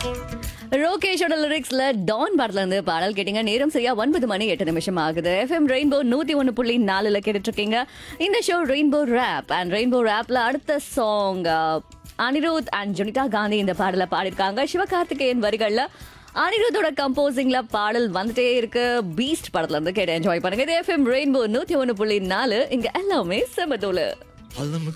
ரோகேஷோட லிரிக்ஸ்ல Don படத்துல இருந்து பாடல் கேட்டீங்க. நேரம் சரியா 9 மணி 8 நிமிஷம் ஆகுது. எஃப்எம் ரெயின்போ 101.4 கேட்டுட்டு இருக்கீங்க. இந்த show rainbow rape and rainbow ரேப்ல அடுத்த சாங் அனிருத் அண்ட் ஜுனிதா காந்தி இந்த பாடலை பாடிருக்காங்க. சிவகார்த்திகேயன் வரிகள்ல அனிருத்தோட கம்போசிங்ல பாடல் வந்துட்டே இருக்கு. பீஸ்ட் படத்துல இருந்து கேட்டு என்ஜாய் பண்ணுங்க. இது எஃப்எம் ரெயின்போ 101.4. இங்க எல்லாமே செமதோல.